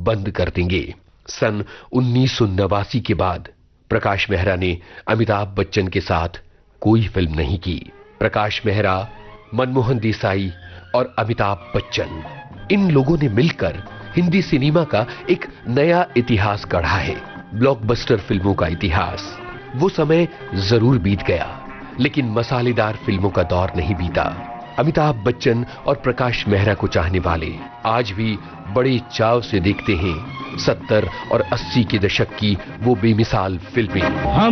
बंद कर देंगे। सन 1989 के बाद प्रकाश मेहरा ने अमिताभ बच्चन के साथ कोई फिल्म नहीं की। प्रकाश मेहरा, मनमोहन देसाई और अमिताभ बच्चन, इन लोगों ने मिलकर हिंदी सिनेमा का एक नया इतिहास गढ़ा है। ब्लॉकबस्टर फिल्मों का इतिहास। वो समय जरूर बीत गया, लेकिन मसालेदार फिल्मों का दौर नहीं बीता। अमिताभ बच्चन और प्रकाश मेहरा को चाहने वाले आज भी बड़े चाव से देखते हैं 70 और 80 के दशक की वो बेमिसाल फिल्में।